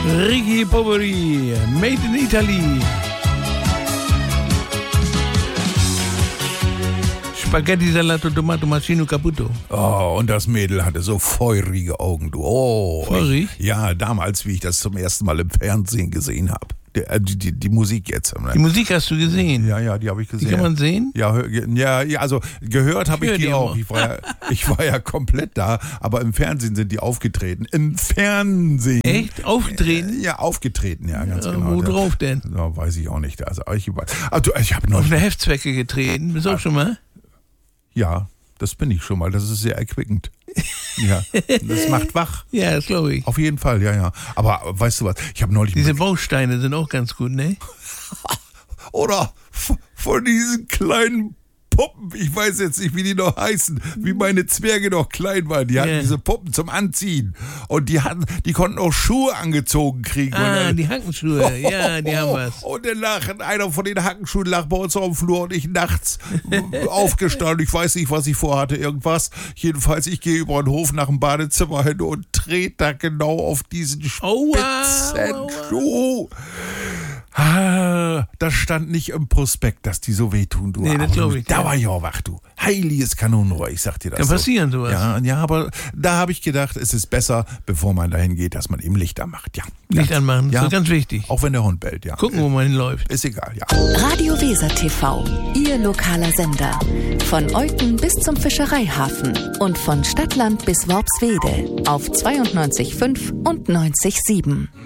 Ricky Poveri, Made in Italy. Spaghetti, Salato, Tomato, Macino, Caputo. Oh, und das Mädel hatte so feurige Augen, du. Oh. Feurig? Ja, damals, wie ich das zum ersten Mal im Fernsehen gesehen habe. Die Musik jetzt. Die Musik hast du gesehen? Ja, die habe ich gesehen. Die kann man sehen? Ja, also gehört habe ich die auch. Ich war ja komplett da, aber im Fernsehen sind die aufgetreten. Im Fernsehen. Echt? Aufgetreten? Ja, aufgetreten, ja, ganz genau. Wo drauf denn? Ja, weiß ich auch nicht. Also ich habe noch auf eine Heftzwecke getreten. Bist du auch schon mal? Ja, das bin ich schon mal. Das ist sehr erquickend. Ja, das macht wach. Ja, das glaube ich. Auf jeden Fall, ja. Aber weißt du was? Ich habe neulich... Diese Bausteine sind auch ganz gut, ne? Oder von diesen kleinen Puppen, ich weiß jetzt nicht, wie die noch heißen, wie meine Zwerge noch klein waren. Die hatten diese Puppen zum Anziehen. Und die konnten auch Schuhe angezogen kriegen. Die Hackenschuhe, ja, die haben was. Und dann einer von den Hackenschuhen lag bei uns auf dem Flur und ich nachts aufgestanden. Ich weiß nicht, was ich vorhatte, irgendwas. Jedenfalls, ich gehe über den Hof nach dem Badezimmer hin und trete da genau auf diesen spitzen Schuh. Das stand nicht im Prospekt, dass die so wehtun, du. Nee, das glaube ich. Da war ich auch wach, du. Heiliges Kanonenrohr, ich sag dir das. Kann passieren, sowas. Ja, aber da habe ich gedacht, es ist besser, bevor man dahin geht, dass man eben Licht anmacht. Ja. Licht anmachen, das ja. ist ganz wichtig. Auch wenn der Hund bellt, ja. Gucken, wo man hinläuft. Ist egal, ja. Radio Weser TV, Ihr lokaler Sender. Von Olten bis zum Fischereihafen und von Stadtland bis Worpswede auf 92,5 und 90,7.